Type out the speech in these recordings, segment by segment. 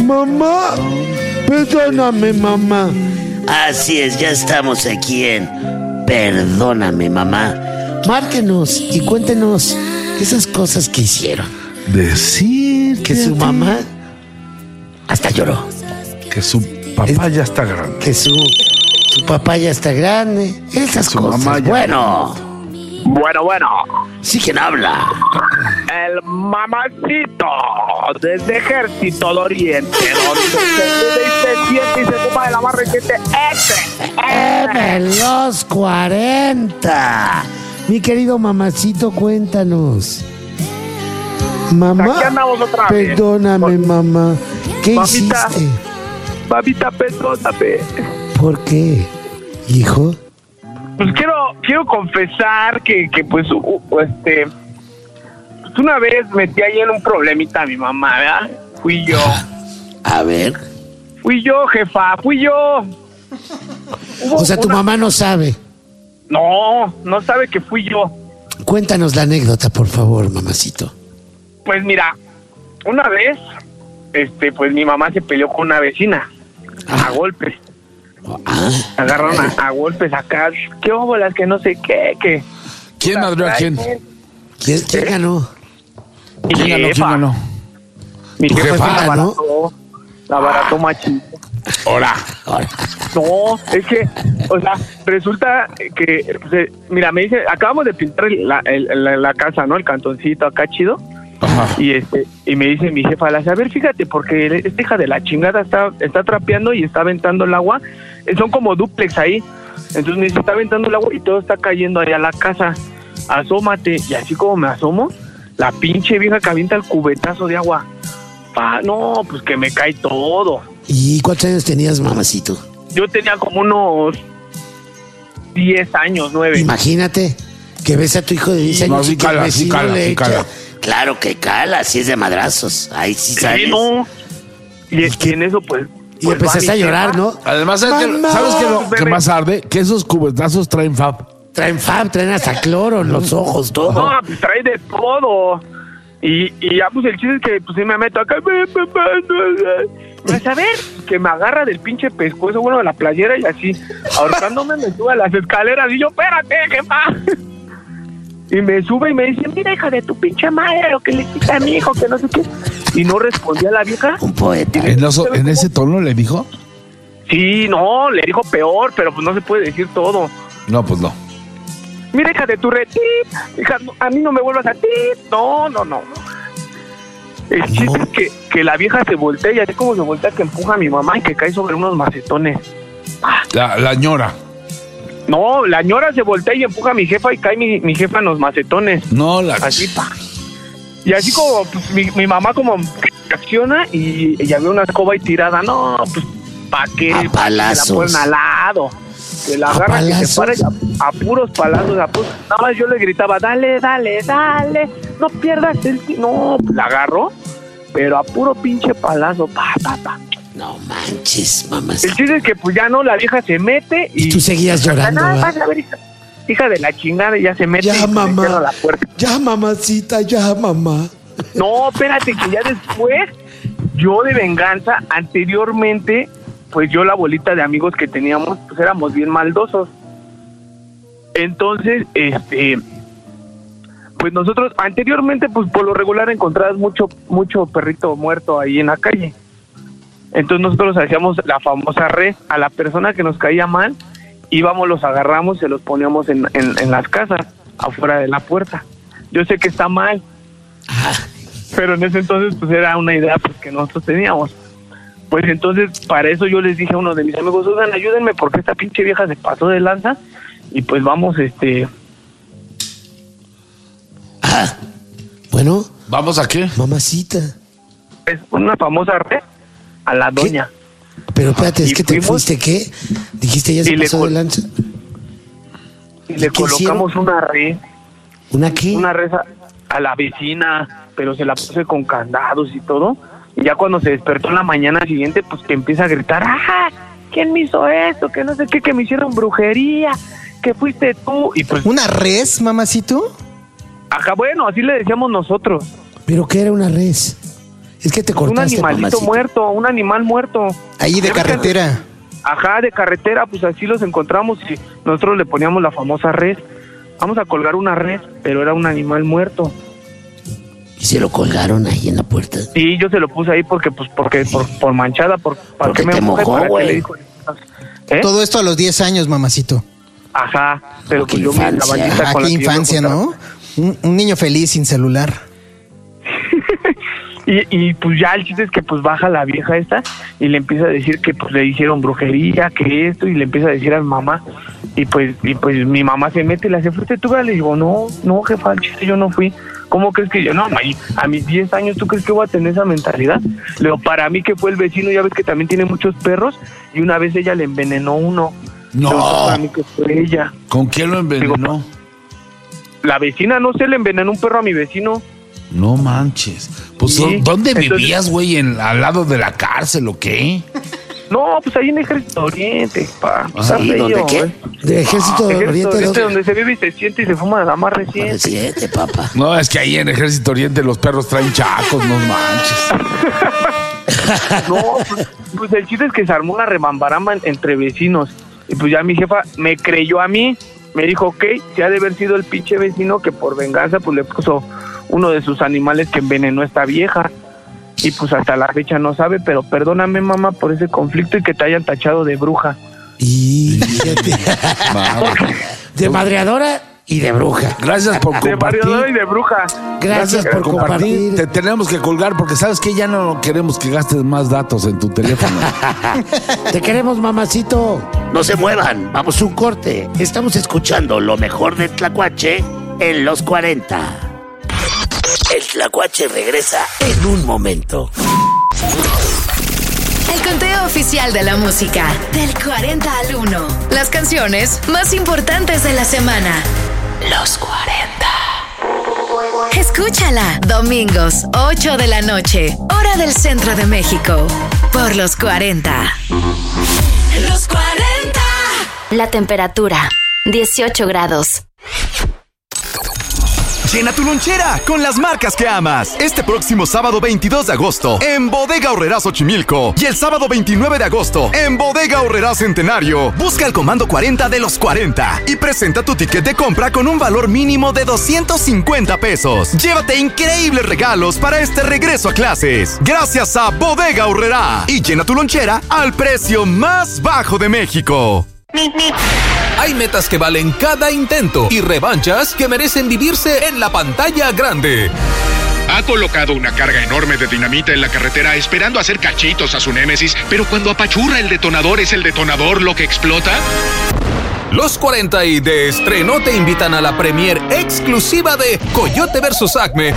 Mamá, perdóname, mamá. Así es, ya estamos aquí en Perdóname, mamá. Márquenos y cuéntenos esas cosas que hicieron. Decir Que su mamá hasta lloró. que su papá ya está grande. Que su papá ya está grande. Esas Su cosas. mamá ya- Bueno, Bueno. sí, ¿quién habla? El mamacito desde Ejército del Oriente, donde se siente y se toma de la más reciente De los 40. Mi querido mamacito, cuéntanos. Mamá, Aquí andamos otra vez. perdóname, mamá. ¿Qué Mamita. hiciste? Mamita, perdóname. ¿Por qué, hijo? Pues quiero confesar que pues una vez metí ahí en un problemita a mi mamá, ¿verdad? Fui yo, jefa, fui yo. O sea, tu mamá no sabe. No sabe que fui yo. Cuéntanos la anécdota, por favor, mamacito. Pues mira, una vez, pues mi mamá se peleó con una vecina a golpes. Agarraron a golpes acá. ¿Qué óbolas? Que no sé qué, que... ¿Quién madrió a quién? ¿Quién ganó? Mi ¿Quién ganó? jefa. Mi ¿Tu jefa jefa la ganó? barató. La barató machín. Ahora. No, es que, o sea, resulta que, pues, mira, me dice, acabamos de pintar la casa, ¿no? El cantoncito acá chido. Ajá. Y me dice mi jefa, a ver, fíjate, porque esta hija de la chingada está trapeando y está aventando el agua. Son como dúplex ahí. Entonces me dice, está aventando el agua y todo está cayendo ahí a la casa. Asómate. Y así como me asomo, la pinche vieja que avienta el cubetazo de agua. No, pues que me cae todo. ¿Y cuántos años tenías, mamacito? Yo tenía como unos 10 años, 9. Imagínate que ves a tu hijo de 10 años No, sí y que el cala, sí vecino cala, le sí echa. cala. Claro que cala, si es de madrazos. Ahí sí Sí, sales. no. Y en eso, pues... Y pues, empezaste va a mi llorar, jefa. ¿no? Además, Mamá. ¿sabes qué lo que Bebé. más arde? Que esos cubetazos traen fab. Traen fab, traen hasta cloro en los ojos, todo. No, pues trae de todo. Y ya, pues el chiste es que pues sí me meto acá. A ver, que me agarra del pinche pescuezo, bueno, de la playera y así, ahorcándome, me sube a las escaleras y yo, espérate, jefa. Y me sube y me dice, mira, hija de tu pinche madre, lo que le hiciste a mi hijo, que no sé qué. Y no respondía la vieja. Un poeta. ¿En ese tono le dijo? Sí, no, le dijo peor, pero pues no se puede decir todo. No, pues no. Mira, hija de tu retip, hija, a mí no me vuelvas a ti. No. El chiste es que la vieja se voltea y así como se voltea que empuja a mi mamá y que cae sobre unos macetones. La ñora. No, la ñora se voltea y empuja a mi jefa y cae mi jefa en los macetones. No, Así, pa. Y así como pues, mi mamá como reacciona y ya ve una escoba y tirada. No, pues, ¿pa' qué? A palazos. Se la ponen al lado. Se la ¿A agarra y se palazos? para y a puros palazos. Nada más yo le gritaba, dale, no pierdas el... No, pues, la agarró, pero a puro pinche palazo, pa. No manches, El mamacita. chiste es que pues ya no, la vieja se mete y... Y tú seguías llorando, No, ¿verdad? vas a ver, hija de la chingada, y ya se mete Ya, y mamá. cierra la puerta. Ya, mamacita, ya, mamá. No, espérate, que ya después, yo de venganza, anteriormente, pues yo la bolita de amigos que teníamos, pues éramos bien maldosos. Entonces, pues nosotros, anteriormente, pues por lo regular encontrabas mucho perrito muerto ahí en la calle. Entonces nosotros hacíamos la famosa red, a la persona que nos caía mal, íbamos, los agarramos, se los poníamos en las casas, afuera de la puerta. Yo sé que está mal, pero en ese entonces pues era una idea pues que nosotros teníamos. Pues entonces para eso yo les dije a uno de mis amigos, oigan, ayúdenme porque esta pinche vieja se pasó de lanza y pues vamos, Bueno, ¿Vamos a qué? mamacita. es una famosa red a la doña. Pero espérate, es Y que te fuimos- fuiste, ¿qué? Dijiste, ya se Y le pasó de col- lanza. Y le ¿Qué colocamos una red. ¿Una qué? Una reza a la vecina, pero se la puse con candados y todo. Y ya cuando se despertó en la mañana siguiente, pues que empieza a gritar, ¡ah! ¿Quién me hizo esto? Que no sé qué, que me hicieron brujería, que fuiste tú. Y pues, ¿Una res, mamacito? acá, bueno, así le decíamos nosotros. ¿Pero qué era una res? Es que te Un cortaste, animalito mamacita. muerto, un animal muerto. Ahí de carretera. Ajá, de carretera, pues así los encontramos y nosotros le poníamos la famosa red. Vamos a colgar una red, pero era un animal muerto. Y se lo colgaron ahí en la puerta. Sí, yo se lo puse ahí porque por manchada, para Porque que me te mojé, mojó, para que güey. le dijo. ¿Eh? Todo esto a los 10 años, mamacito. Ajá, pero Qué pues yo la infancia. bañita con la Qué que yo me infancia, ¿no? Un niño feliz sin celular. Y pues ya el chiste es que pues baja la vieja esta y le empieza a decir que pues le hicieron brujería, que esto, y le empieza a decir a mi mamá. Y pues mi mamá se mete y le hace, ¿fuiste tú? Le digo, no, jefa, el chiste yo no fui. ¿Cómo crees que yo? No, a mis 10 años, ¿tú crees que voy a tener esa mentalidad? Le digo, para mí que fue el vecino, ya ves que también tiene muchos perros, y una vez ella le envenenó uno. No. Pero para mí que fue ella. ¿Con quién lo envenenó? La vecina, no sé, le envenenó un perro a mi vecino. No manches. Pues, Sí. ¿dónde Entonces- vivías, güey? ¿Al lado de la cárcel o qué? No, pues ahí en Ejército Oriente, pa. Está Sí, feo, ¿dónde qué? güey. De Ejército Ejército Oriente. Oriente, ¿dónde? donde se vive y se siente y se fuma la más reciente. Reciente, papá. No, es que ahí en Ejército Oriente los perros traen chacos, no manches. No, pues el chiste es que se armó una rebambaramba entre vecinos. Y pues ya mi jefa me creyó a mí. Me dijo, ok, se ha de haber sido el pinche vecino que por venganza pues le puso uno de sus animales que envenenó a esta vieja. Y pues hasta la fecha no sabe, pero perdóname, mamá, por ese conflicto y que te hayan tachado de bruja. Y fíjate, de madreadora y de bruja. Gracias por De variadora y compartir. de bruja. Gracias por compartir. Te tenemos que colgar porque sabes que ya no queremos que gastes más datos en tu teléfono. Te queremos, mamacito. No se muevan, vamos a un corte. Estamos escuchando lo mejor de Tlacuache en los 40. El Tlacuache regresa en un momento. El conteo oficial de la música. Del 40 al 1. Las canciones más importantes de la semana. Los 40. Escúchala. Domingos, 8 de la noche. Hora del centro de México. Por los 40. Los 40. La temperatura, 18 grados. Llena tu lonchera con las marcas que amas. Este próximo sábado 22 de agosto en Bodega Aurrerá Xochimilco y el sábado 29 de agosto en Bodega Aurrerá Centenario. Busca el comando 40 de los 40 y presenta tu ticket de compra con un valor mínimo de 250 pesos. Llévate increíbles regalos para este regreso a clases. Gracias a Bodega Aurrerá. Y llena tu lonchera al precio más bajo de México. Hay metas que valen cada intento y revanchas que merecen vivirse en la pantalla grande. Ha colocado una carga enorme de dinamita en la carretera esperando hacer cachitos a su némesis, pero cuando apachurra el detonador, ¿es el detonador lo que explota? Los 40 y de estreno te invitan a la premier exclusiva de Coyote vs. Acme.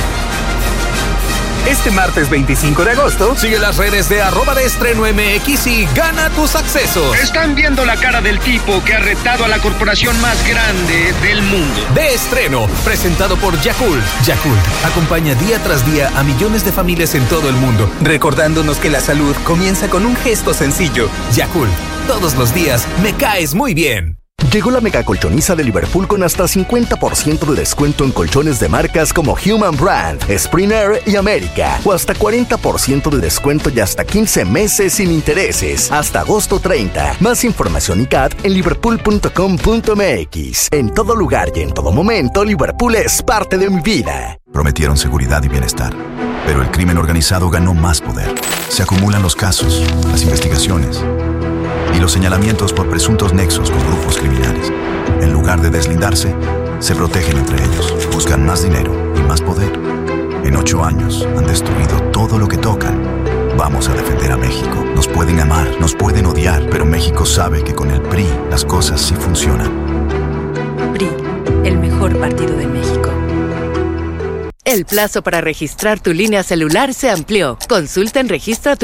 Este martes 25 de agosto, Sigue las redes de @deestrenomx y gana tus accesos. Están viendo la cara del tipo que ha retado a la corporación más grande del mundo. De estreno, presentado por Yakult. Yakult acompaña día tras día a millones de familias en todo el mundo, recordándonos que la salud comienza con un gesto sencillo. Yakult, todos los días me caes muy bien. Llegó la mega colchoniza de Liverpool con hasta 50% de descuento en colchones de marcas como Human Brand, Springer y América. O hasta 40% de descuento y hasta 15 meses sin intereses. Hasta agosto 30. Más información y CAT en liverpool.com.mx. En todo lugar y en todo momento, Liverpool es parte de mi vida. Prometieron seguridad y bienestar, pero el crimen organizado ganó más poder. Se acumulan los casos, las investigaciones y los señalamientos por presuntos nexos con grupos criminales. En lugar de deslindarse, se protegen entre ellos, buscan más dinero y más poder. En 8 años han destruido todo lo que tocan. Vamos a defender a México. Nos pueden amar, nos pueden odiar, pero México sabe que con el PRI las cosas sí funcionan. PRI, el mejor partido de México. El plazo para registrar tu línea celular se amplió. Consulta en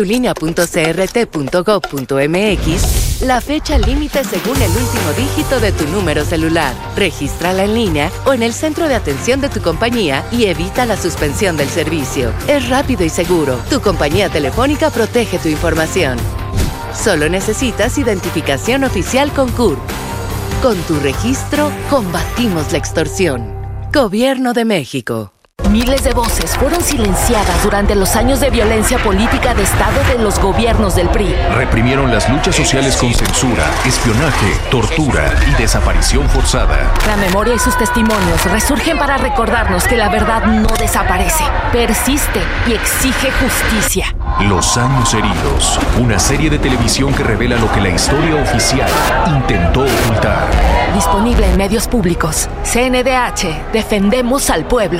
registratulinea.crt.gov.mx la fecha límite según el último dígito de tu número celular. Regístrala en línea o en el centro de atención de tu compañía y evita la suspensión del servicio. Es rápido y seguro. Tu compañía telefónica protege tu información. Solo necesitas identificación oficial con CURP. Con tu registro, combatimos la extorsión. Gobierno de México. Miles de voces fueron silenciadas durante los años de violencia política de Estado de los gobiernos del PRI. Reprimieron las luchas sociales con censura, espionaje, tortura y desaparición forzada. La memoria y sus testimonios resurgen para recordarnos que la verdad no desaparece, persiste y exige justicia. Los años heridos, una serie de televisión que revela lo que la historia oficial intentó ocultar. Disponible en medios públicos. CNDH, defendemos al pueblo.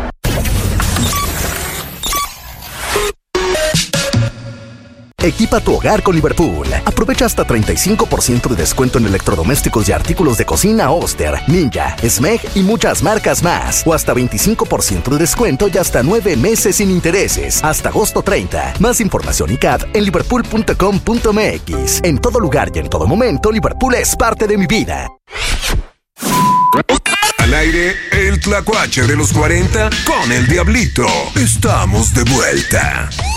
Equipa tu hogar con Liverpool. Aprovecha hasta 35% de descuento en electrodomésticos y artículos de cocina Oster, Ninja, Smeg y muchas marcas más. O hasta 25% de descuento y hasta 9 meses sin intereses. Hasta agosto 30. Más información y CAD en liverpool.com.mx. En todo lugar y en todo momento, Liverpool es parte de mi vida. Al aire, el tlacuache de los 40 con el Diablito. Estamos de vuelta.